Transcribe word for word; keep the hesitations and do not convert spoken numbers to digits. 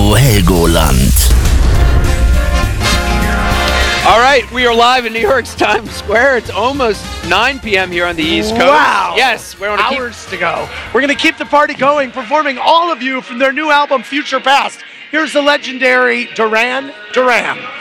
Radio Helgoland. All right, we are live in New York's Times Square. It's almost nine p.m. here on the East Coast. Wow. Yes, we're on hours keep- to go. We're going to keep the party going, performing all of you from their new album, Future Past. Here's the legendary Duran Duran.